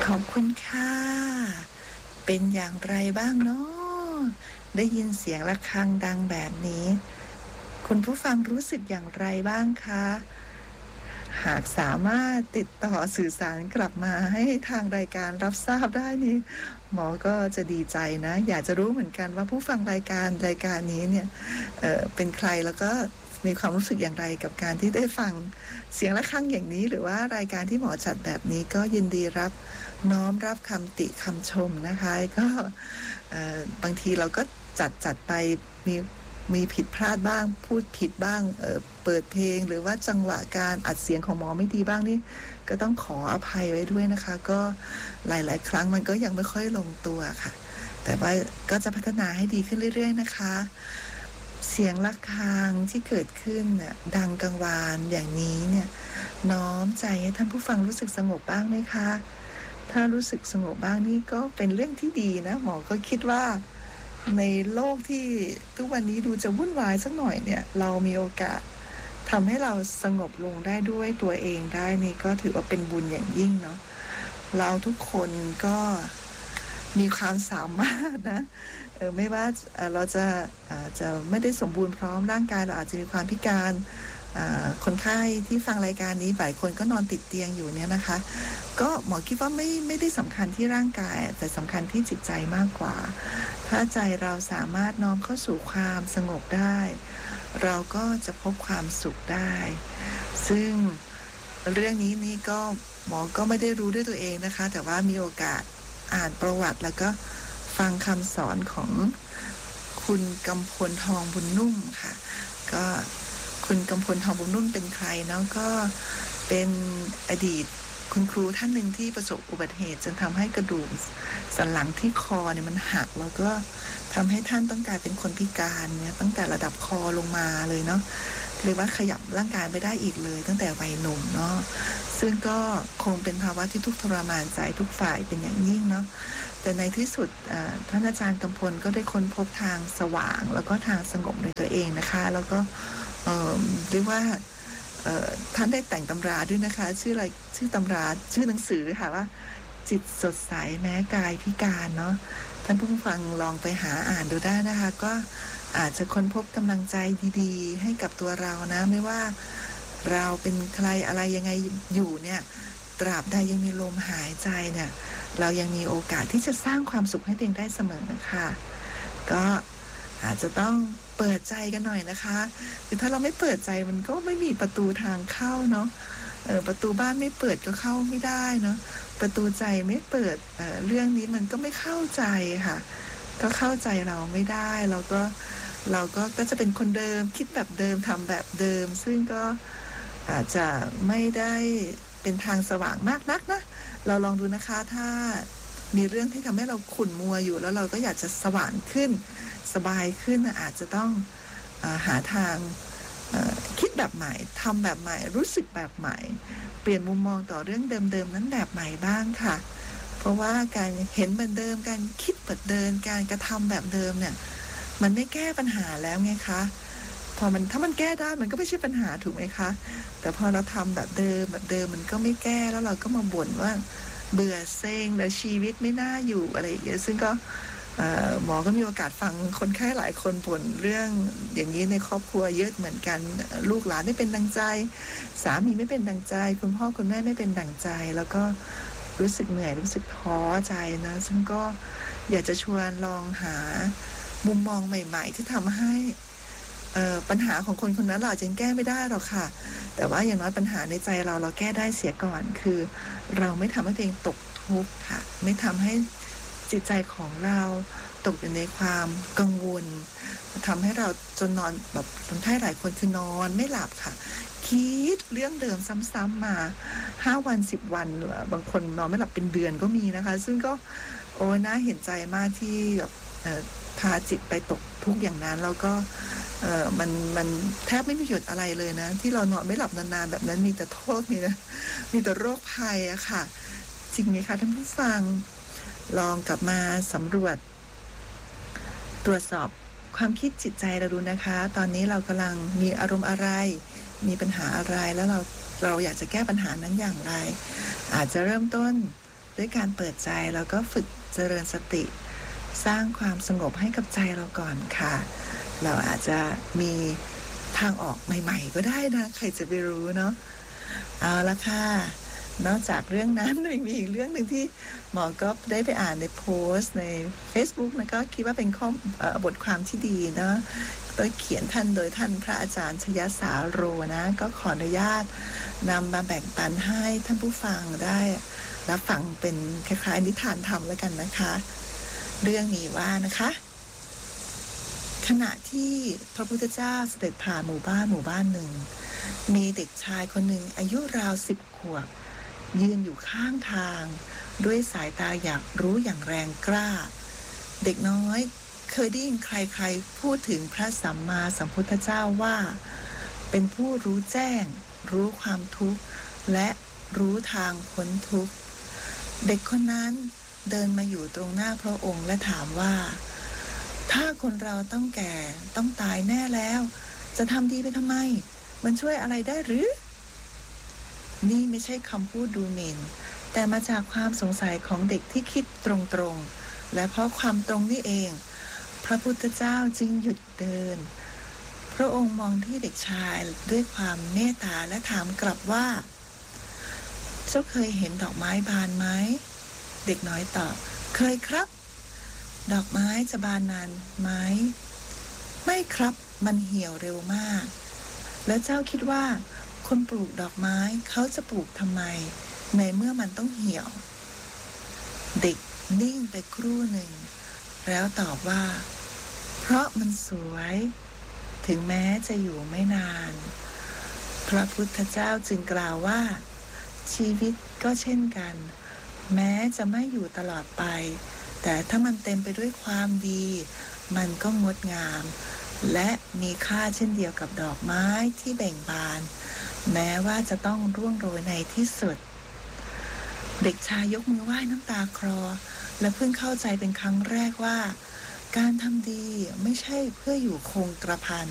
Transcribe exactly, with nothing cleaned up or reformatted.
ขอบคุณค่ะเป็นอย่างไรบ้างเนาะได้ยินเสียงระฆังดังแบบนี้คุณผู้ฟังรู้สึกอย่างไรบ้างคะหากสามารถติดต่อสื่อสารกลับมาให้ทางรายการรับทราบได้นี่หมอก็จะดีใจนะอยากจะรู้เหมือนกันว่าผู้ฟังรายการรายการนี้เนี่ยเอ่อเป็นใครแล้วก็มีความรู้สึกอย่างไรกับการที่ได้ฟังเสียงระฆังอย่างนี้หรือว่ารายการที่หมอจัดแบบนี้ก็ยินดีรับน้อมรับคำติคำชมนะคะก็เอ่อบางทีเราก็จัดจัดไปมีมีผิดพลาดบ้างพูดผิดบ้างเอ่อเปิดเพลงหรือว่าจังหวะการอัดเสียงของหมอไม่ดีบ้างนี่ก็ต้องขออภัยไว้ด้วยนะคะก็หลายๆครั้งมันก็ยังไม่ค่อยลงตัวค่ะแต่ว่าก็จะพัฒนาให้ดีขึ้นเรื่อยๆนะคะเสียงระฆังที่เกิดขึ้นน่ะดังกังวานอย่างนี้เนี่ยน้อมใจให้ท่านผู้ฟังรู้สึกสงบบ้างไหมคะถ้ารู้สึกสงบบ้างนี่ก็เป็นเรื่องที่ดีนะหมอก็คิดว่าในโลกที่ทุกวันนี้ดูจะวุ่นวายสักหน่อยเนี่ยเรามีโอกาสทำให้เราสงบลงได้ด้วยตัวเองได้นี่ก็ถือว่าเป็นบุญอย่างยิ่งเนาะเราทุกคนก็มีความสามารถนะเออไม่ว่าเอ่อเราจะอาจจะไม่ได้สมบูรณ์พร้อมร่างกายเราอาจจะมีความพิการอ่าคนไข้ที่ฟังรายการนี้หลายคนก็นอนติดเตียงอยู่เนี่ยนะคะก็หมอคิดว่าไม่ไม่ได้สำคัญที่ร่างกายแต่สำคัญที่จิตใจมากกว่าถ้าใจเราสามารถน้อมเข้าสู่ความสงบได้เราก็จะพบความสุขได้ซึ่งเรื่องนี้นี่ก็หมอก็ไม่ได้รู้ด้วยตัวเองนะคะแต่ว่ามีโอกาสอ่านประวัติแล้วก็ฟังคำสอนของคุณกำพลทองบุญนุ่มค่ะก็คุณกำพลทองบุญนุ่มเป็นใครเนาะก็เป็นอดีตคุณครูท่านหนึ่งที่ประสบอุบัติเหตุจนทำให้กระดูกสันหลังที่คอเนี่ยมันหักแล้วก็ทำให้ท่านต้องกลายเป็นคนพิการเนี่ยตั้งแต่ระดับคอลงมาเลยเนาะเรียกว่าขยับร่างกายไม่ได้อีกเลยตั้งแต่วัยหนุ่มเนาะซึ่งก็คงเป็นภาวะที่ทุกข์ทรมานใจทุกฝ่ายเป็นอย่างยิ่งเนาะแต่ในที่สุดท่านอาจารย์กำพลก็ได้ค้นพบทางสว่างแล้วก็ทางสงบในตัวเองนะคะแล้วก็เอ่อเรียกว่าท่านได้แต่งตำราด้วยนะคะชื่ออะไรชื่อตำราชื่อหนังสือค่ะว่าจิตสดใสแม้กายพิการเนาะท่านผู้ฟังลองไปหาอ่านดูได้นะคะก็อาจจะค้นพบกำลังใจดีๆให้กับตัวเรานะไม่ว่าเราเป็นใครอะไรยังไงอยู่เนี่ยตราบใดยังมีลมหายใจเนี่ยเรายังมีโอกาสที่จะสร้างความสุขให้ตัวเองได้เสมอค่ะก็อาจจะต้องเปิดใจกันหน่อยนะคะคือถ้าเราไม่เปิดใจมันก็ไม่มีประตูทางเข้าเนาะเออประตูบ้านไม่เปิดก็เข้าไม่ได้เนาะประตูใจไม่เปิด เอ่อ เรื่องนี้มันก็ไม่เข้าใจค่ะก็เข้าใจเราไม่ได้เราก็เราก็ก็จะเป็นคนเดิมคิดแบบเดิมทำแบบเดิมซึ่งก็อาจจะไม่ได้เป็นทางสว่างมากนักนะเราลองดูนะคะถ้ามีเรื่องที่ทำให้เราขุ่นมัวอยู่แล้วเราก็อยากจะสว่างขึ้นสบายขึ้นอาจจะต้องอ่าหาทางคิดแบบใหม่ทำแบบใหม่รู้สึกแบบใหม่เปลี่ยนมุมมองต่อเรื่องเดิมๆนั้นแบบใหม่บ้างค่ะเพราะว่าการเห็นเหมือนเดิมการคิดแบบเดิมการกระทำแบบเดิมเนี่ยมันไม่แก้ปัญหาแล้วไงคะพอมันถ้ามันแก้ได้มันก็ไม่ใช่ปัญหาถูกไหมคะแต่พอเราทำแบบเดิมแบบเดิมมันก็ไม่แก้แล้วเราก็มาบ่นว่าเบื่อเซ็งแล้วชีวิตไม่น่าอยู่อะไรอย่างเงี้ยซึ่งก็หมอก็มีโอกาสฟังคนไข้หลายคนบ่นเรื่องอย่างนี้ในครอบครัวเยอะเหมือนกันลูกหลานไม่เป็นดังใจสามีไม่เป็นดังใจคุณพ่อคุณแม่ไม่เป็นดังใจแล้วก็รู้สึกเหนื่อยรู้สึกท้อใจนะซึ่งก็อยากจะชวนลองหามุมมองใหม่ๆที่ทำให้ปัญหาของคนคนนั้นเราอาจจะแก้ไม่ได้หรอกค่ะแต่ว่าอย่างน้อยปัญหาในใจเราเราแก้ได้เสียก่อนคือเราไม่ทำให้ตัวเองตกทุกข์ค่ะไม่ทำให้จิตใจของเราตกอยู่ในความกังวลทำให้เราจนนอนแบบคนไข้หลายคนคือนอนไม่หลับค่ะคิดเรื่องเดิมซ้ำๆมาห้าวันสิบวันบางคนนอนไม่หลับเป็นเดือนก็มีนะคะซึ่งก็โอ้น่าเห็นใจมากที่แบบพาจิตไปตกทุกข์อย่างนั้นแล้วก็เอ่อมันมันแทบไม่มีประโยชน์อะไรเลยนะที่เรานอนไม่หลับนานๆแบบนั้นมีแต่โทษมีนะมีแต่โรคภัยอะค่ะจริงไหมคะท่านผู้ฟังลองกลับมาสำรวจตรวจสอบความคิดจิตใจเราดูนะคะตอนนี้เรากำลังมีอารมณ์อะไรมีปัญหาอะไรแล้วเราเราอยากจะแก้ปัญหานั้นอย่างไรอาจจะเริ่มต้นด้วยการเปิดใจแล้วก็ฝึกเจริญสติ สร้างความสงบให้กับใจเราก่อนค่ะ เราอาจจะมีทางออกใหม่ๆก็ได้นะ ใครจะไปรู้เนาะ เอาละค่ะ นอกจากเรื่องนั้น ยังมีอีกเรื่องหนึ่งที่หมอก๊อฟได้ไปอ่านในโพสต์ในเฟซบุ๊กนะ ก็คิดว่าเป็นข้อ เอ่อ บทความที่ดีเนาะ โดยเขียนท่านโดยท่านพระอาจารย์ชยสาโรนะ ก็ขออนุญาตนำมาแบ่งปันให้ท่านผู้ฟังได้รับฟังเป็นคล้ายๆนิทานธรรมแล้วกันนะคะ เรื่องมีว่านะคะ ขณะที่พระพุทธเจ้าเสด็จผ่านหมู่บ้านหมู่บ้านหนึ่ง มีเด็กชายคนหนึ่งอายุราว สิบ ขวบ ยืนอยู่ข้างทางด้วยสายตาอยากรู้อย่างแรงกล้า เด็กน้อยเคยได้ยินใครๆพูดถึงพระสัมมาสัมพุทธเจ้าว่า เป็นผู้รู้แจ้ง รู้ความทุกข์ และรู้ทางพ้นทุกข์ เด็กคนนั้นเดินมาอยู่ตรงหน้าพระองค์และถามว่า ถ้าคนเราต้องแก่ต้องตายแน่แล้ว จะทำดีไปทำไม? มันช่วยอะไรได้หรือ? นี่ไม่ใช่คำพูดดูหมิ่น แต่มาจากความสงสัยของเด็กที่คิดตรงๆ และเพราะความตรงนี่เอง พระพุทธเจ้าจึงหยุดเดิน พระองค์มองที่เด็กชายด้วยความเมตตาและถามกลับว่า เจ้าเคยเห็นดอกไม้บานไหม? เด็กน้อยตอบ เคยครับ ดอกไม้จะบานนานไหม? ไม่ครับ มันเหี่ยวเร็วมาก แล้วเจ้าคิดว่า คนปลูกดอกไม้เขาจะปลูกทำไม ในเมื่อมันต้องเหี่ยว เด็กนิ่งไปครู่หนึ่ง แล้วตอบว่า เพราะมันสวย ถึงแม้จะอยู่ไม่นาน พระพุทธเจ้าจึงกล่าวว่า ชีวิตก็เช่นกัน แม้จะไม่อยู่ตลอดไป แต่ถ้ามันเต็มไปด้วยความดี มันก็งดงาม และมีค่าเช่นเดียวกับดอกไม้ที่เบ่งบาน แม้ว่าจะต้องร่วงโรยในที่สุด เด็กชายยกมือไหว้น้ำตาคลอ และเพิ่งเข้าใจเป็นครั้งแรกว่า การทำดีไม่ใช่เพื่ออยู่คงกระพัน